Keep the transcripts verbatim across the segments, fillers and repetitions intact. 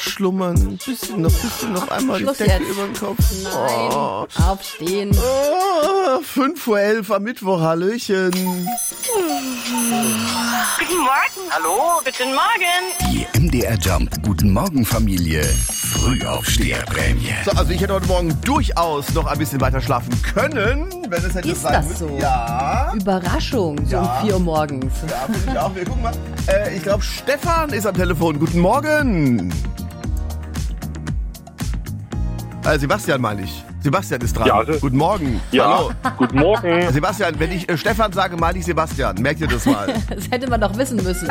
Schlummern, ein bisschen noch, bisschen noch einmal Schluss die Decke jetzt. über den Kopf. Nein, Oh. aufstehen. Oh, fünf vor elf am Mittwoch, Hallöchen. Guten Morgen. Hallo, guten Morgen. Die M D R Jump Guten Morgen Familie Frühaufsteherprämie. So, also ich hätte heute Morgen durchaus noch ein bisschen weiter schlafen können, wenn es hätte Ist sein das müssen. so? Ja. Überraschung, so Ja. um vier Uhr morgens. Ja, finde ich auch. Wir gucken mal. Äh, ich glaube, Stefan ist am Telefon. Guten Morgen. Äh, Sebastian meine ich. Sebastian ist dran. Ja, also- Guten Morgen. Ja, Hallo. guten Morgen. Sebastian, wenn ich äh, Stefan sage, meine ich Sebastian. Merkt ihr das mal? Das hätte man doch wissen müssen.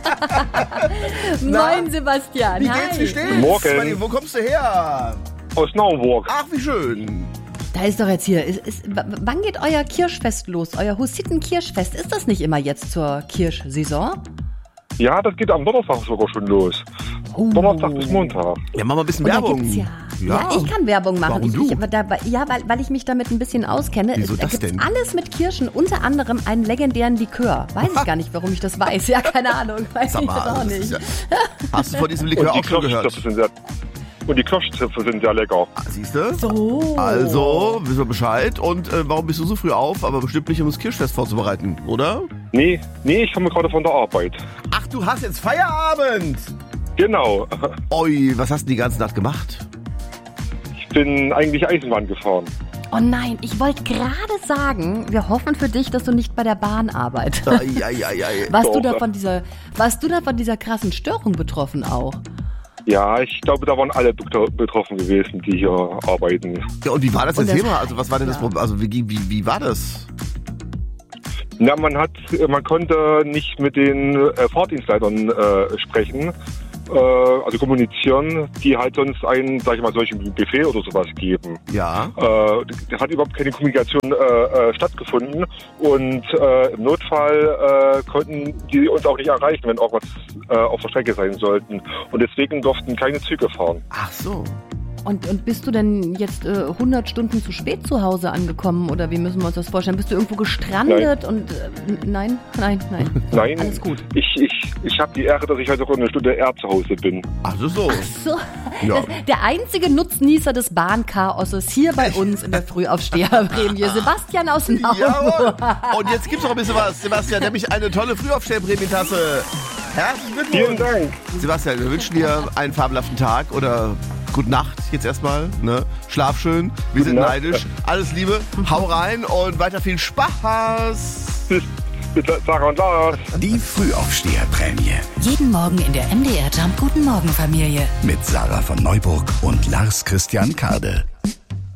Moin, Sebastian. Wie Hi. geht's, wie steht's? Guten Morgen. Meine, wo kommst du her? Aus Naumburg. Ach, wie schön. Da ist doch jetzt hier. Ist, ist, w- wann geht euer Kirschfest los? Euer Hussiten-Kirschfest? Ist das nicht immer jetzt zur Kirschsaison? Ja, das geht am Donnerstag sogar schon los. Oh. Donnerstag bis Montag. Ja, machen wir ein bisschen Und da Werbung. gibt's ja, ja. ich kann Werbung machen. Warum ich, du? Ich, da, ja, weil, weil ich mich damit ein bisschen auskenne. Wieso da das gibt's denn? alles mit Kirschen, unter anderem einen legendären Likör. Weiß ich gar nicht, warum ich das weiß. Ja, keine Ahnung. Weiß Sag ich mal, jetzt auch das nicht. ist ja, hast du von diesem Likör Und die auch schon gehört? Kirschzöpfe sind sehr, und die Kirschzöpfe sind sehr lecker. Siehst du? So. Also, wissen wir Bescheid. Und äh, warum bist du so früh auf? Aber bestimmt nicht, um das Kirschfest vorzubereiten, oder? Nee, nee, ich komme gerade von der Arbeit. Ach, du hast jetzt Feierabend. Genau. Oi, was hast du die ganze Nacht gemacht? Ich bin eigentlich Eisenbahn gefahren. Oh nein, ich wollte gerade sagen, wir hoffen für dich, dass du nicht bei der Bahn arbeitest. Ai, ai, ai, ai. Warst du Doch. da von dieser, warst du da von dieser krassen Störung betroffen auch? Ja, ich glaube, da waren alle betro- betroffen gewesen, die hier arbeiten. Ja, und wie war das Und jetzt das- Thema? Also, was war denn das ja. Problem? Also, wie, wie, wie war das? Na, man hat, man konnte nicht mit den äh, Fahrdienstleitern äh, sprechen, äh, also kommunizieren, die halt sonst einen, sag ich mal, solchen Befehl oder sowas geben. Ja. Äh, da hat überhaupt keine Kommunikation äh, äh, stattgefunden und äh, im Notfall äh, konnten die uns auch nicht erreichen, wenn irgendwas äh, auf der Strecke sein sollten. Und deswegen durften keine Züge fahren. Ach so. Und, und bist du denn jetzt äh, hundert Stunden zu spät zu Hause angekommen oder wie müssen wir uns das vorstellen? Bist du irgendwo gestrandet und äh, n- nein, nein, nein. So, Nein, Alles gut. ich, ich, ich habe die Ehre, dass ich heute sogar eine Stunde eher zu Hause bin. Ach so, so. So, Ja. das, der einzige Nutznießer des Bahnchaoses hier bei uns in der Frühaufsteherprämie, Sebastian aus Naumburg. Jawohl. Und jetzt gibt's noch ein bisschen was. Sebastian, nämlich eine tolle Frühaufsteherprämientasse. Herzlichen Glückwunsch. Vielen Dank. Sebastian, wir wünschen dir einen fabelhaften Tag oder gute Nacht jetzt erstmal. Ne? Schlaf schön, wir sind Nacht. neidisch. Alles Liebe, hau rein und weiter viel Spaß. Bis, bis Sarah und Lars. Die Frühaufsteherprämie Jeden Morgen in der M D R Jump Guten Morgen Familie. mit Sarah von Neuburg und Lars Christian Kade.